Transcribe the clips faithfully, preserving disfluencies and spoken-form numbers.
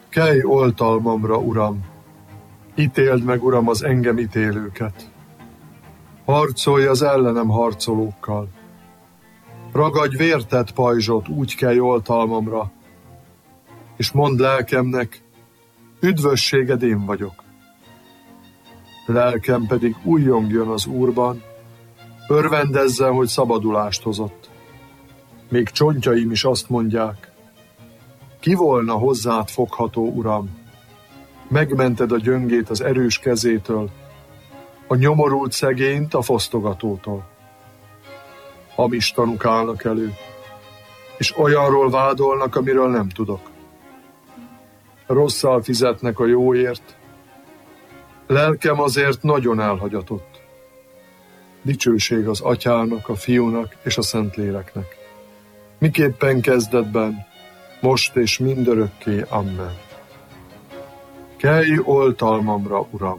Kelj oltalmamra, Uram! Ítéld meg, Uram, az engem ítélőket! Harcolj az ellenem harcolókkal! Ragadj vértett pajzsot, úgy kelj oltalmamra, és mondd lelkemnek, üdvösséged én vagyok. Lelkem pedig újjongjon az Úrban, örvendezzen, hogy szabadulást hozott. Még csontjaim is azt mondják, ki volna hozzád fogható, Uram? Megmented a gyöngét az erős kezétől, a nyomorult szegényt a fosztogatótól. Hamis tanúk állnak elő, és olyanról vádolnak, amiről nem tudok. Rosszal fizetnek a jóért, lelkem azért nagyon elhagyatott. Dicsőség az Atyának, a Fiúnak és a Szentléleknek. Miképpen kezdetben, most és mindörökké. Amen. Kelj oltalmamra, Uram!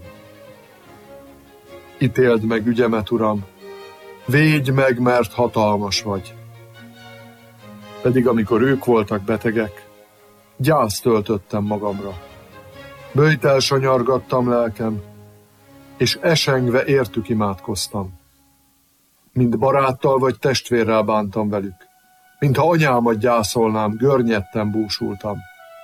Ítéld meg ügyemet, Uram! Védj meg, mert hatalmas vagy! Pedig amikor ők voltak betegek, gyászt töltöttem magamra. Böjtel sanyargattam lelkem, és esengve értük imádkoztam. Mint baráttal vagy testvérrel bántam velük, mintha anyámat gyászolnám, görnyedten búsultam.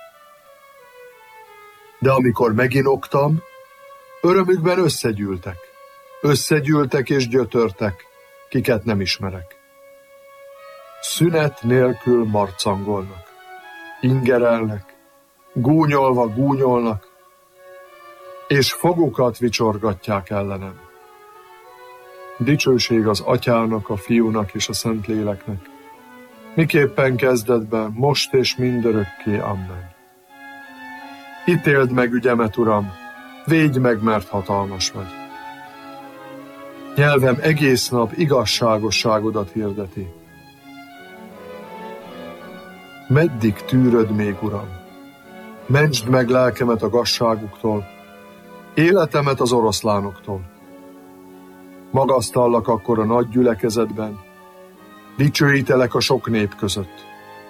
De amikor meginoktam, örömükben összegyűltek. Összegyűltek és gyötörtek, kiket nem ismerek. Szünet nélkül marcangolnak, ingerelnek, gúnyolva gúnyolnak, és fogukat vicsorgatják ellenem. Dicsőség az Atyának, a Fiúnak és a Szentléleknek, miképpen kezdetben, most és mindörökké. Amen. Ítéld meg ügyemet, Uram, védj meg, mert hatalmas vagy. Nyelvem egész nap igazságosságodat hirdeti. Meddig tűröd még, Uram? Mentsd meg lelkemet a gazságuktól, életemet az oroszlánoktól. Magasztallak akkor a nagy gyülekezetben, dicsőítelek a sok nép között.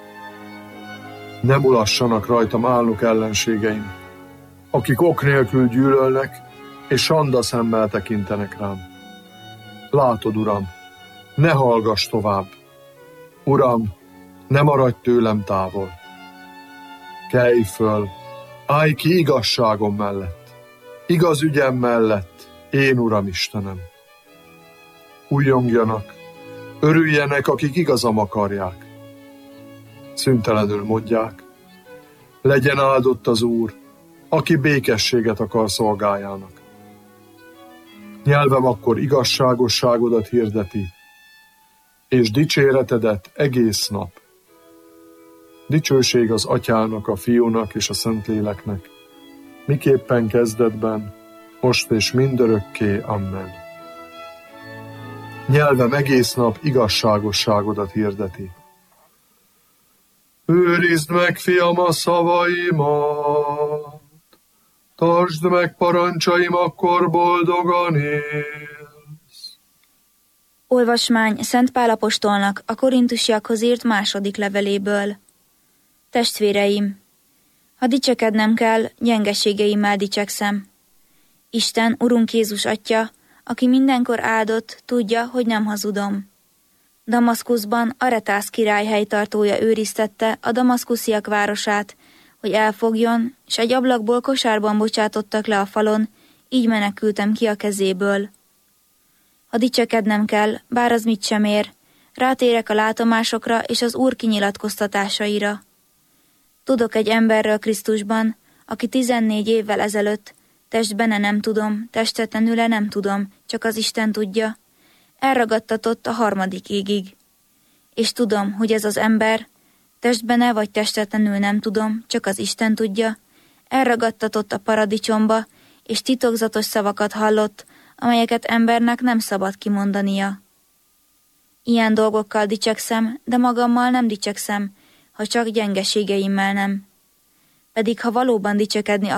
Ne mulassanak rajtam álnok ellenségeim, akik ok nélkül gyűlölnek, és sanda szemmel tekintenek rám. Látod, Uram, ne hallgass tovább. Uram, ne maradj tőlem távol. Kelj föl, állj ki igazságom mellett, igaz ügyem mellett, én, Uram Istenem. Újjongjanak, örüljenek, akik igazam akarják. Szüntelenül mondják, legyen áldott az Úr, aki békességet akar szolgájának. Nyelvem akkor igazságosságodat hirdeti, és dicséretedet egész nap. Dicsőség az Atyának, a Fiúnak és a Szentléleknek, miképpen kezdetben, most és mindörökké. Amen. Nyelvem egész nap igazságosságodat hirdeti. Őrizd meg, fiam, a szavaimat, tartsd meg parancsaim, akkor boldogan élsz. Olvasmány Szent Pál apostolnak a korintusiakhoz írt második leveléből. Testvéreim, ha dicsekednem kell, gyengeségeimmel dicsekszem. Isten, Urunk Jézus Atya, aki mindenkor áldott, tudja, hogy nem hazudom. Damaszkuszban Aretász király helytartója őriztette a damaszkusziak városát, hogy elfogjon, s egy ablakból kosárban bocsátottak le a falon, így menekültem ki a kezéből. Ha dicsekednem kell, bár az mit sem ér, rátérek a látomásokra és az Úr kinyilatkoztatásaira. Tudok egy emberről Krisztusban, aki tizennégy évvel ezelőtt, testbene nem tudom, testetlenül nem tudom, csak az Isten tudja, elragadtatott a harmadik égig. És tudom, hogy ez az ember, testbene vagy testetlenül nem tudom, csak az Isten tudja, elragadtatott a paradicsomba, és titokzatos szavakat hallott, amelyeket embernek nem szabad kimondania. Ilyen dolgokkal dicsekszem, de magammal nem dicsekszem, ha csak gyengeségeimmel nem. Pedig ha valóban dicsekedni